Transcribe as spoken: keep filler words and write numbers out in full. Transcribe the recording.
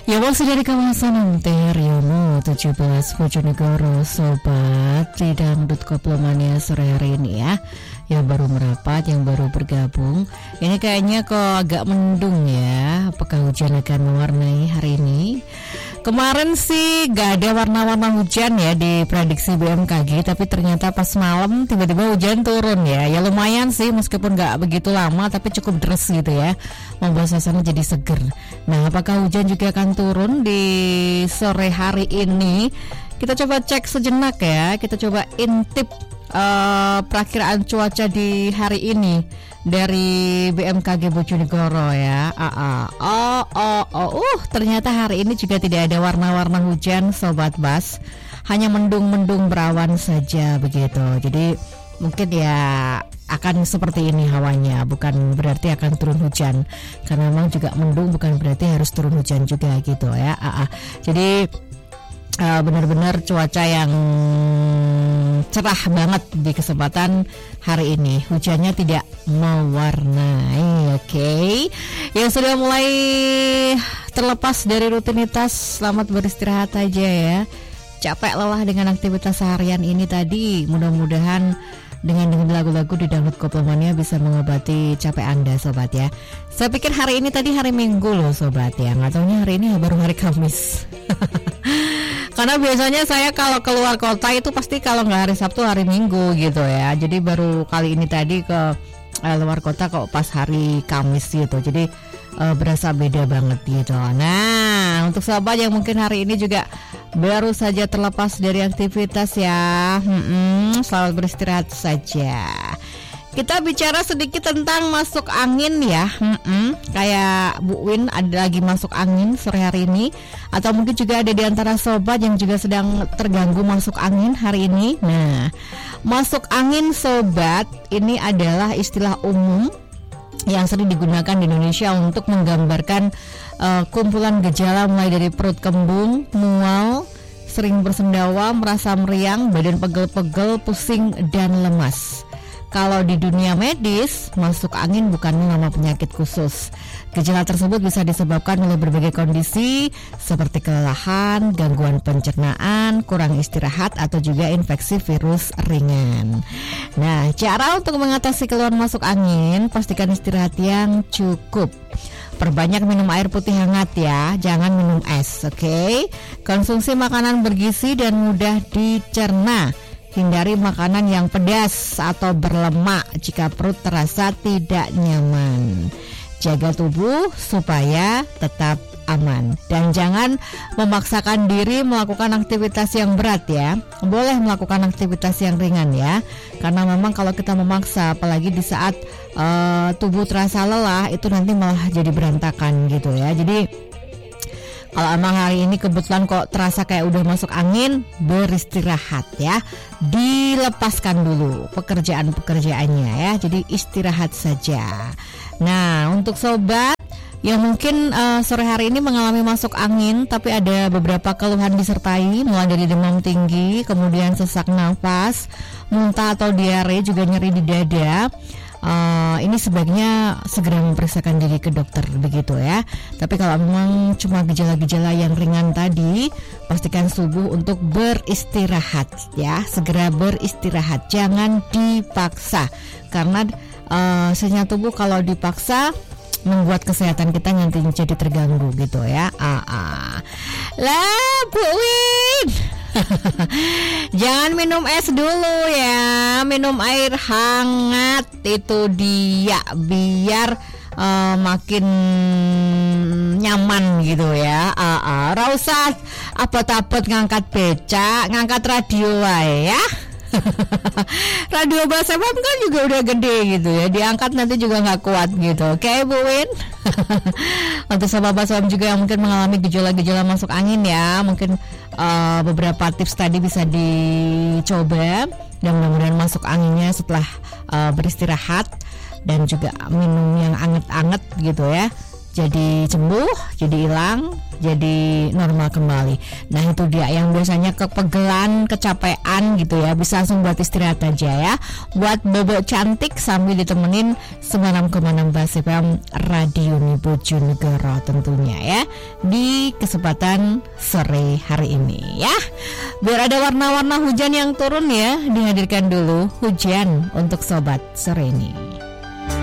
Ya masih dari kawasan M T Haryono tujuh belas Bojonegoro, sobat di Dangdut Koplomania sore hari ini ya. Yang baru merapat, yang baru bergabung. Ini kayaknya kok agak mendung ya. Apakah hujan akan mewarnai hari ini? Kemarin sih gak ada warna-warna hujan ya di prediksi B M K G, tapi ternyata pas malam tiba-tiba hujan turun ya. Ya lumayan sih, meskipun gak begitu lama tapi cukup deras gitu ya, membuat suasana jadi seger. Nah, apakah hujan juga akan turun di sore hari ini? Kita coba cek sejenak ya. Kita coba intip uh, perakiraan cuaca di hari ini dari B M K G Bojonegoro ya. Ah, ah. Oh, oh, oh, uh, ternyata hari ini juga tidak ada warna-warna hujan, Sobat Bas. Hanya mendung-mendung berawan saja begitu. Jadi mungkin ya akan seperti ini hawanya, bukan berarti akan turun hujan. Karena memang juga mendung bukan berarti harus turun hujan juga gitu ya. Ah, ah. Jadi uh, benar-benar cuaca yang cerah banget di kesempatan hari ini. Hujannya tidak mewarnai. Oke, okay. Yang sudah mulai terlepas dari rutinitas, selamat beristirahat aja ya. Capek lelah dengan aktivitas seharian ini tadi. Mudah-mudahan dengan dengan lagu-lagu di Dangdut Koplomania bisa mengobati capek Anda, sobat ya. Saya pikir hari ini tadi hari Minggu loh, sobat ya. Nggak taunya hari ini baru hari Kamis. Karena biasanya saya kalau keluar kota itu pasti kalau nggak hari Sabtu hari Minggu gitu ya. Jadi baru kali ini tadi ke uh, luar kota kok pas hari Kamis gitu. Jadi uh, berasa beda banget gitu. Nah, untuk sahabat yang mungkin hari ini juga baru saja terlepas dari aktivitas ya, hmm, selamat beristirahat saja. Kita bicara sedikit tentang masuk angin ya. Mm-mm. Kayak Bu Win ada lagi masuk angin sore hari ini. Atau mungkin juga ada di antara sobat yang juga sedang terganggu masuk angin hari ini. Nah, masuk angin sobat ini adalah istilah umum yang sering digunakan di Indonesia untuk menggambarkan uh, kumpulan gejala mulai dari perut kembung, mual, sering bersendawa, merasa meriang, badan pegel-pegel, pusing, dan lemas. Kalau di dunia medis, masuk angin bukan nama penyakit khusus. Gejala tersebut bisa disebabkan oleh berbagai kondisi seperti kelelahan, gangguan pencernaan, kurang istirahat, atau juga infeksi virus ringan. Nah, cara untuk mengatasi keluhan masuk angin, pastikan istirahat yang cukup. Perbanyak minum air putih hangat ya, jangan minum es, oke? Okay? Konsumsi makanan bergizi dan mudah dicerna. Hindari makanan yang pedas atau berlemak jika perut terasa tidak nyaman. Jaga tubuh supaya tetap aman. Dan jangan memaksakan diri melakukan aktivitas yang berat ya. Boleh melakukan aktivitas yang ringan ya. Karena memang kalau kita memaksa, apalagi di saat uh, tubuh terasa lelah, itu nanti malah jadi berantakan gitu ya. Jadi kalau emang hari ini kebetulan kok terasa kayak udah masuk angin, beristirahat ya. Dilepaskan dulu pekerjaan-pekerjaannya ya. Jadi istirahat saja. Nah, untuk sobat yang mungkin uh, sore hari ini mengalami masuk angin tapi ada beberapa keluhan disertai, mulai dari demam tinggi, kemudian sesak nafas, muntah atau diare, juga nyeri di dada. Uh, ini sebaiknya segera memeriksakan diri ke dokter begitu ya. Tapi kalau memang cuma gejala-gejala yang ringan tadi, pastikan subuh untuk beristirahat ya. Segera beristirahat, jangan dipaksa. Karena uh, sinyal tubuh kalau dipaksa membuat kesehatan kita nanti jadi terganggu gitu ya. Ah, ah. Lah Bu Win, jangan minum es dulu ya, minum air hangat itu dia biar uh, makin nyaman gitu ya. Uh, uh. Rausah abot-abot ngangkat becak, ngangkat radio wae ya. Radio Bas F M kan juga udah gede gitu ya, diangkat nanti juga nggak kuat gitu. Oke okay, Bu Win. Untuk sahabat Bas F M juga yang mungkin mengalami gejala-gejala masuk angin ya, mungkin uh, beberapa tips tadi bisa dicoba dan mudah-mudahan masuk anginnya setelah uh, beristirahat dan juga minum yang anget-anget gitu ya. jadi sembuh, jadi hilang, jadi normal kembali. Nah itu dia yang biasanya kepegelan, kecapean gitu ya, bisa langsung buat istirahat aja ya. Buat bobo cantik sambil ditemenin sembilan puluh enam koma enam F M Radio Bojonegoro tentunya ya, di kesempatan sore hari ini ya. Biar ada warna-warna hujan yang turun ya, dihadirkan dulu hujan untuk sobat sore ini.